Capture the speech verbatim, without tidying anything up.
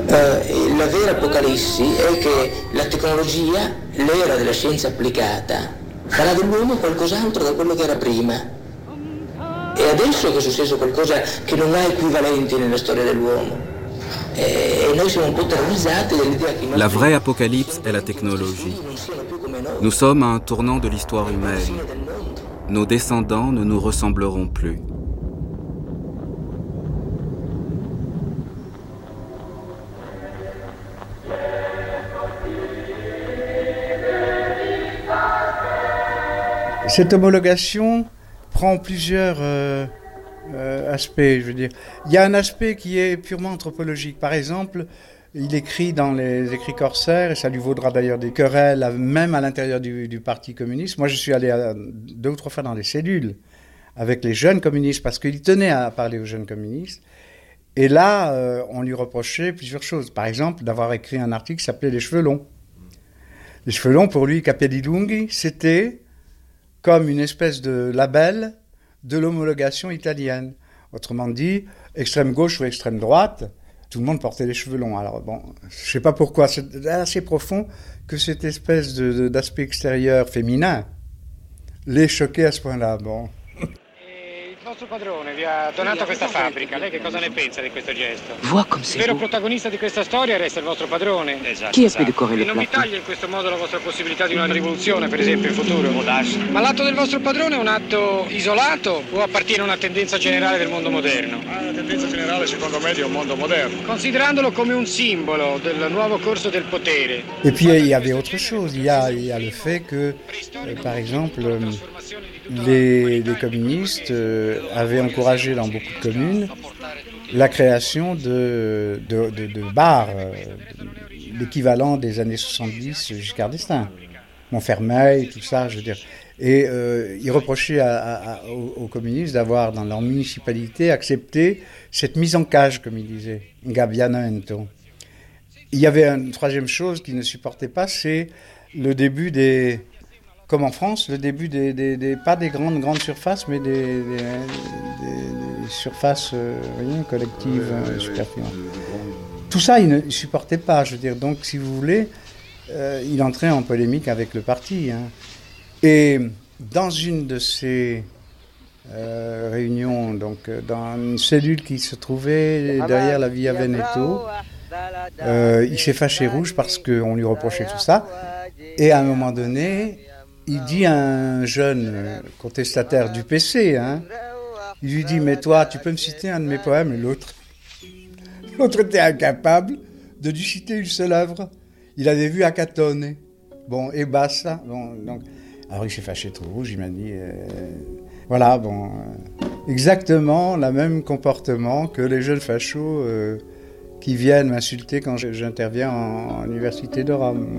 Uh, la vera apocalissi è che la tecnologia, l'era della scienza applicata, farà dell'uomo qualcos'altro da quello che era prima. E adesso che è successo qualcosa che non ha equivalenti nella storia dell'uomo. E noi siamo un po' terrorizzati dall'idea che... La vraie apocalypse est la technologie. Nous sommes à un tournant de l'histoire humaine. Nos descendants ne nous ressembleront plus. Cette homologation prend plusieurs euh, euh, aspects, je veux dire. Il y a un aspect qui est purement anthropologique. Par exemple, il écrit dans les écrits corsaires, et ça lui vaudra d'ailleurs des querelles, même à l'intérieur du, du Parti communiste. Moi, je suis allé à, deux ou trois fois dans les cellules avec les jeunes communistes, parce qu'il tenait à parler aux jeunes communistes. Et là, euh, on lui reprochait plusieurs choses. Par exemple, d'avoir écrit un article qui s'appelait « Les cheveux longs ». Les cheveux longs, pour lui, Capelli Lunghi, c'était comme une espèce de label de l'homologation italienne. Autrement dit, extrême gauche ou extrême droite, tout le monde portait les cheveux longs. Alors bon, je ne sais pas pourquoi, c'est assez profond que cette espèce de, de, d'aspect extérieur féminin les choquait à ce point-là. Bon. Il vostro padrone vi ha donato questa fabbrica, lei che cosa ne pensa di questo gesto? Vois comme c'est Il vero beau. protagonista di questa storia resta il vostro padrone. Esatto, Chi ha pu decorare E le non vi plafond? taglia in questo modo la vostra possibilità di una rivoluzione, per esempio, in futuro? Ma l'atto del vostro padrone è un atto isolato o appartiene a una tendenza generale del mondo moderno? La tendenza generale, secondo me, di un mondo moderno. Considerandolo come un simbolo del nuovo corso del potere. Et puis il y avait autre chose, il y a, il y a le fait que, euh, par exemple, euh, les, les communistes euh, avaient encouragé dans beaucoup de communes la création de, de, de, de bars, euh, l'équivalent des années soixante-dix Giscard d'Estaing, Montfermeil, tout ça, je veux dire. Et euh, ils reprochaient à, à, à, aux, aux communistes d'avoir, dans leur municipalité, accepté cette mise en cage, comme ils disaient, ingabbiamento. Il y avait une troisième chose qu'ils ne supportaient pas, c'est le début des, comme en France, le début des, des, des pas des grandes grandes surfaces, mais des, des, des, des surfaces euh, voyez, collectives euh, superfluentes. Tout ça, ils ne supportaient pas, je veux dire. Donc, si vous voulez, euh, il entrait en polémique avec le parti. Hein. Et dans une de ces euh, réunions, donc dans une cellule qui se trouvait derrière la Via Veneto, Euh, il s'est fâché rouge parce qu'on lui reprochait tout ça. Et à un moment donné, il dit à un jeune contestataire du P C, hein, il lui dit « Mais toi, tu peux me citer un de mes poèmes ?» Et l'autre, l'autre était incapable de lui citer une seule œuvre. Il avait vu Acatone. Bon, et basta. Bon, donc, alors il s'est fâché tout rouge, il m'a dit euh, « Voilà, bon, euh, exactement le même comportement que les jeunes fachos euh, qui viennent m'insulter quand j'interviens en, en université de Rome. »